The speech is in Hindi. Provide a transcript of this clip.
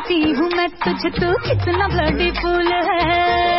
हूँ मैं तुझे, तू कितना ब्लडी फूल है।